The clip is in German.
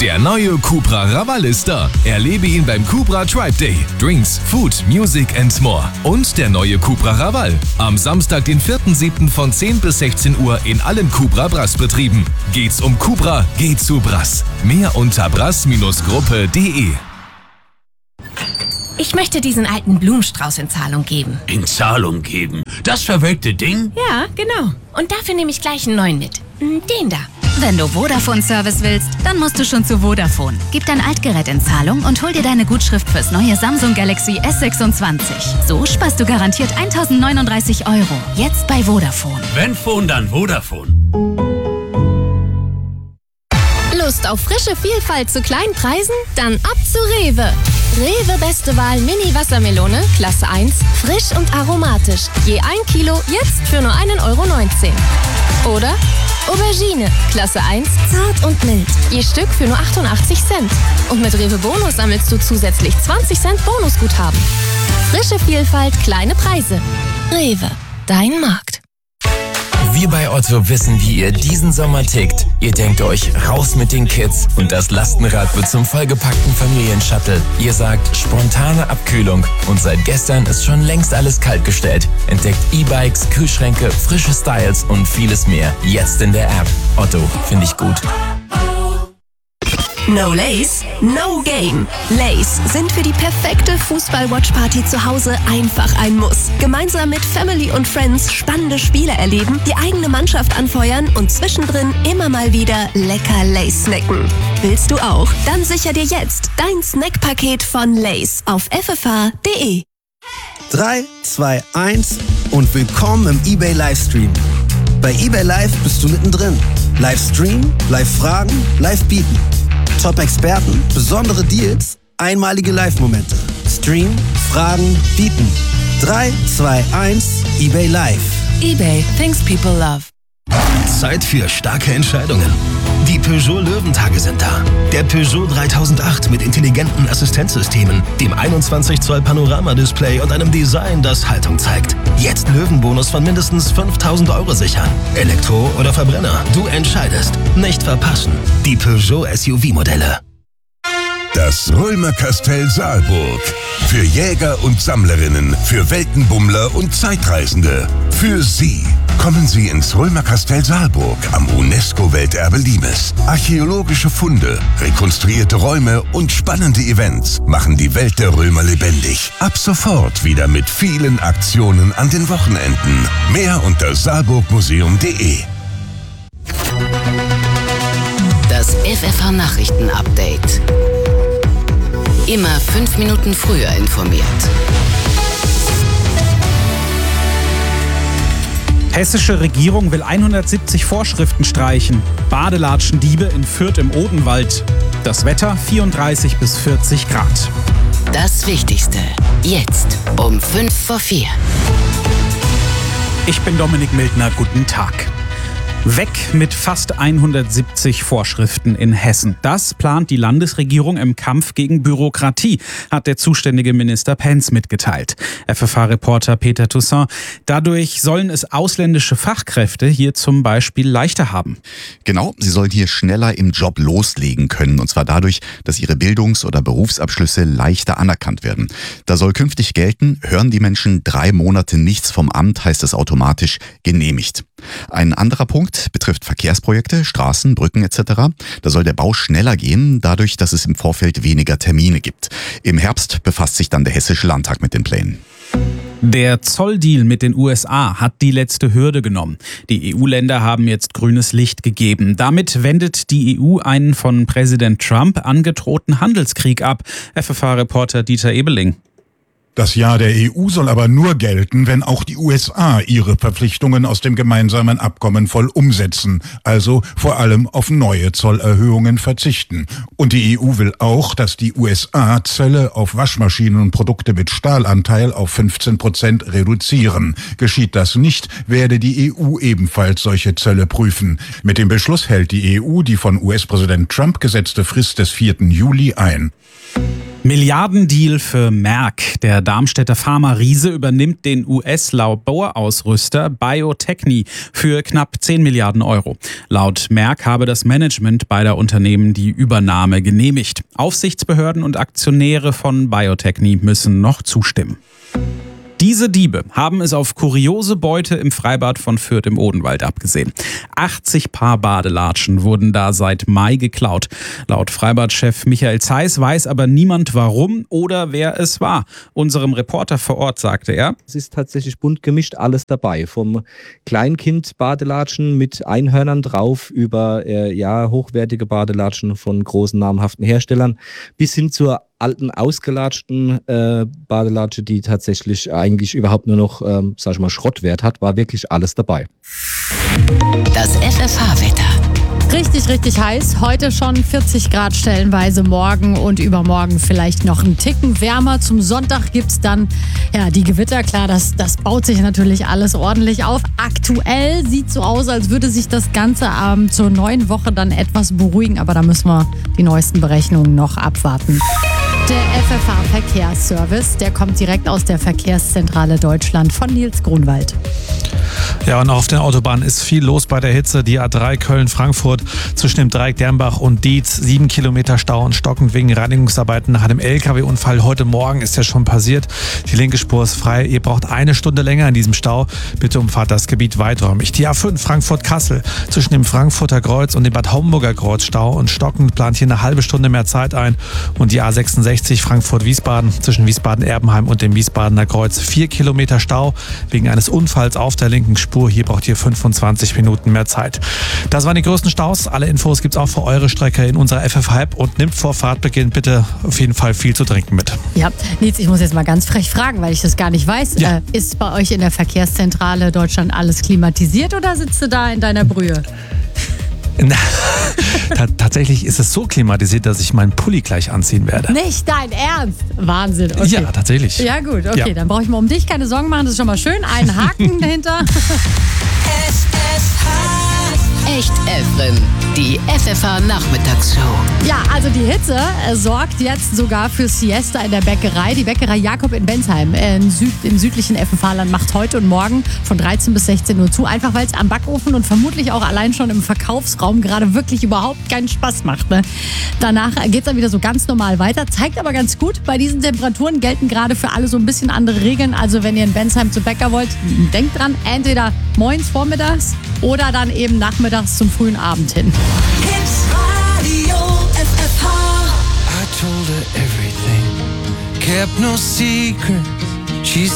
Der neue Cupra Raval ist da. Erlebe ihn beim Cupra Tribe Day. Drinks, Food, Music and more. Und der neue Cupra Raval. Am Samstag, den 4.7. von 10 bis 16 Uhr in allen Cupra Brass-Betrieben. Geht's um Cupra, geht's zu Brass. Mehr unter brass-gruppe.de. Ich möchte diesen alten Blumenstrauß in Zahlung geben. In Zahlung geben? Das verwelkte Ding? Ja, genau. Und dafür nehme ich gleich einen neuen mit. Den da. Wenn du Vodafone-Service willst, dann musst du schon zu Vodafone. Gib dein Altgerät in Zahlung und hol dir deine Gutschrift fürs neue Samsung Galaxy S26. So sparst du garantiert 1.039 €. Jetzt bei Vodafone. Wenn Phone, dann Vodafone. Lust auf frische Vielfalt zu kleinen Preisen? Dann ab zu Rewe. Rewe Beste Wahl Mini Wassermelone, Klasse 1, frisch und aromatisch. Je 1 Kilo, jetzt für nur 1,19 €. Oder Aubergine, Klasse 1, zart und mild. Je Stück für nur 88 Cent. Und mit Rewe Bonus sammelst du zusätzlich 20 Cent Bonusguthaben. Frische Vielfalt, kleine Preise. Rewe, dein Markt. Wir bei Otto wissen, wie ihr diesen Sommer tickt. Ihr denkt euch, raus mit den Kids und das Lastenrad wird zum vollgepackten Familienshuttle. Ihr sagt, spontane Abkühlung und seit gestern ist schon längst alles kaltgestellt. Entdeckt E-Bikes, Kühlschränke, frische Styles und vieles mehr. Jetzt in der App. Otto, finde ich gut. No Lace, no Game. Lace sind für die perfekte Fußball-Watch-Party zu Hause einfach ein Muss. Gemeinsam mit Family und Friends spannende Spiele erleben, die eigene Mannschaft anfeuern und zwischendrin immer mal wieder lecker Lace snacken. Willst du auch? Dann sicher dir jetzt dein Snackpaket von Lace auf ffh.de. 3, 2, 1 und willkommen im eBay Livestream. Bei eBay Live bist du mittendrin. Livestream, Live-Fragen, Live-Bieten. Top-Experten, besondere Deals, einmalige Live-Momente. Stream, Fragen, bieten. 3, 2, 1, eBay Live. eBay, things people love. Zeit für starke Entscheidungen. Die Peugeot Löwentage sind da. Der Peugeot 3008 mit intelligenten Assistenzsystemen, dem 21 Zoll Panoramadisplay und einem Design, das Haltung zeigt. Jetzt Löwenbonus von mindestens 5.000 € sichern. Elektro oder Verbrenner, du entscheidest. Nicht verpassen. Die Peugeot SUV-Modelle. Das Römerkastell Saalburg. Für Jäger und Sammlerinnen, für Weltenbummler und Zeitreisende. Für Sie. Kommen Sie ins Römerkastell Saalburg am UNESCO-Welterbe Limes. Archäologische Funde, rekonstruierte Räume und spannende Events machen die Welt der Römer lebendig. Ab sofort wieder mit vielen Aktionen an den Wochenenden. Mehr unter saalburgmuseum.de. Das FFH-Nachrichten-Update. Immer 5 Minuten früher informiert. Hessische Regierung will 170 Vorschriften streichen. Badelatschendiebe in Fürth im Odenwald. Das Wetter 34 bis 40 Grad. Das Wichtigste. Jetzt um 3:55. Ich bin Dominik Mildner. Guten Tag. Weg mit fast 170 Vorschriften in Hessen. Das plant die Landesregierung im Kampf gegen Bürokratie, hat der zuständige Minister Pentz mitgeteilt. FFH-Reporter Peter Toussaint. Dadurch sollen es ausländische Fachkräfte hier zum Beispiel leichter haben. Genau, sie sollen hier schneller im Job loslegen können. Und zwar dadurch, dass ihre Bildungs- oder Berufsabschlüsse leichter anerkannt werden. Da soll künftig gelten, hören die Menschen 3 Monate nichts vom Amt, heißt es automatisch genehmigt. Ein anderer Punkt betrifft Verkehrsprojekte, Straßen, Brücken etc. Da soll der Bau schneller gehen, dadurch, dass es im Vorfeld weniger Termine gibt. Im Herbst befasst sich dann der Hessische Landtag mit den Plänen. Der Zolldeal mit den USA hat die letzte Hürde genommen. Die EU-Länder haben jetzt grünes Licht gegeben. Damit wendet die EU einen von Präsident Trump angedrohten Handelskrieg ab. FFH-Reporter Dieter Ebeling. Das Ja der EU soll aber nur gelten, wenn auch die USA ihre Verpflichtungen aus dem gemeinsamen Abkommen voll umsetzen, also vor allem auf neue Zollerhöhungen verzichten. Und die EU will auch, dass die USA Zölle auf Waschmaschinen und Produkte mit Stahlanteil auf 15% reduzieren. Geschieht das nicht, werde die EU ebenfalls solche Zölle prüfen. Mit dem Beschluss hält die EU die von US-Präsident Trump gesetzte Frist des 4. Juli ein. Milliardendeal für Merck. Der Darmstädter Pharma-Riese übernimmt den US-Laborausrüster Bio-Techne für knapp 10 Milliarden Euro. Laut Merck habe das Management beider Unternehmen die Übernahme genehmigt. Aufsichtsbehörden und Aktionäre von Bio-Techne müssen noch zustimmen. Diese Diebe haben es auf kuriose Beute im Freibad von Fürth im Odenwald abgesehen. 80 Paar Badelatschen wurden da seit Mai geklaut. Laut Freibadchef Michael Zeiss weiß aber niemand warum oder wer es war. Unserem Reporter vor Ort sagte er: Es ist tatsächlich bunt gemischt alles dabei. Vom Kleinkind-Badelatschen mit Einhörnern drauf über hochwertige Badelatschen von großen namhaften Herstellern bis hin zur alten, ausgelatschten Badelatsche, die tatsächlich eigentlich überhaupt nur noch, Schrottwert hat, war wirklich alles dabei. Das FFH-Wetter. Richtig, richtig heiß. Heute schon 40 Grad stellenweise, morgen und übermorgen vielleicht noch einen Ticken wärmer. Zum Sonntag gibt es dann die Gewitter. Klar, das baut sich natürlich alles ordentlich auf. Aktuell sieht so aus, als würde sich das Ganze zur neuen Woche dann etwas beruhigen. Aber da müssen wir die neuesten Berechnungen noch abwarten. Der FFH-Verkehrsservice, der kommt direkt aus der Verkehrszentrale Deutschland von Nils Grunwald. Ja, und auf den Autobahnen ist viel los bei der Hitze. Die A3 Köln-Frankfurt zwischen dem Dreieck Dernbach und Dietz. 7 Kilometer Stau und stockend wegen Reinigungsarbeiten nach dem LKW-Unfall. Heute Morgen ist ja schon passiert. Die linke Spur ist frei. Ihr braucht eine Stunde länger in diesem Stau. Bitte umfahrt das Gebiet weiträumig. Die A5 Frankfurt-Kassel zwischen dem Frankfurter Kreuz und dem Bad Homburger Kreuz Stau und stockend plant hier eine halbe Stunde mehr Zeit ein. Und die A66 Frankfurt-Wiesbaden zwischen Wiesbaden-Erbenheim und dem Wiesbadener Kreuz. 4 Kilometer Stau wegen eines Unfalls auf der linken Spur. Hier braucht ihr 25 Minuten mehr Zeit. Das waren die größten Staus. Alle Infos gibt's auch für eure Strecke in unserer FF-Hype und nimmt vor Fahrtbeginn bitte auf jeden Fall viel zu trinken mit. Ja, Nils, ich muss jetzt mal ganz frech fragen, weil ich das gar nicht weiß. Ja. Ist bei euch in der Verkehrszentrale Deutschland alles klimatisiert oder sitzt du da in deiner Brühe? Tatsächlich ist es so klimatisiert, dass ich meinen Pulli gleich anziehen werde. Nicht dein Ernst? Wahnsinn. Okay. Ja, tatsächlich. Ja gut, okay, ja. Dann brauche ich mir um dich keine Sorgen machen, das ist schon mal schön. Einen Haken dahinter. Echt Evren, die FFH-Nachmittagsshow. Ja, also die Hitze sorgt jetzt sogar für Siesta in der Bäckerei. Die Bäckerei Jakob in Bensheim im südlichen FFH-Land macht heute und morgen von 13 bis 16 Uhr zu. Einfach weil es am Backofen und vermutlich auch allein schon im Verkaufsraum gerade wirklich überhaupt keinen Spaß macht. Ne? Danach geht es dann wieder so ganz normal weiter. Zeigt aber ganz gut, bei diesen Temperaturen gelten gerade für alle so ein bisschen andere Regeln. Also wenn ihr in Bensheim zu Bäcker wollt, denkt dran, entweder morgens, vormittags oder dann eben nachmittags zum frühen Abend hin. Hits Radio FFH. I told her everything, kept no secret. She